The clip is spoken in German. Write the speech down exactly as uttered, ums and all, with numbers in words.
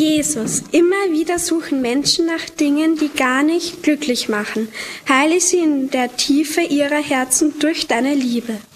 Jesus, immer wieder suchen Menschen nach Dingen, die gar nicht glücklich machen. Heile sie in der Tiefe ihrer Herzen durch deine Liebe.